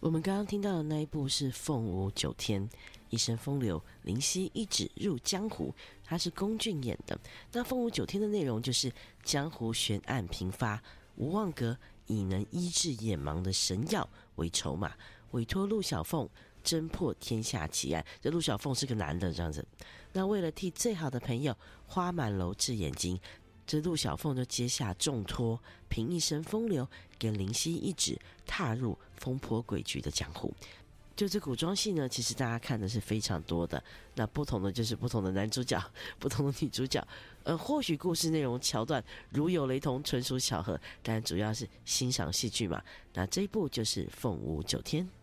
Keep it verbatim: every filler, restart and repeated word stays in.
我们刚刚听到的那一部是《凤舞九天》，一生风流，灵犀一指入江湖，他是龚俊演的。那《凤舞九天》的内容就是江湖悬案频发，吴望阁以能医治眼盲的神药为筹码，委托陆小凤侦破天下奇案。这陆小凤是个男的这样子，那为了替最好的朋友花满楼治眼睛，这陆小凤就接下重托，凭一身风流，给灵犀一指，踏入风波诡谲的江湖。就这古装戏呢，其实大家看的是非常多的，那不同的就是不同的男主角，不同的女主角，呃，或许故事内容桥段如有雷同，纯属巧合，但主要是欣赏戏剧嘛。那这一部就是《凤舞九天》。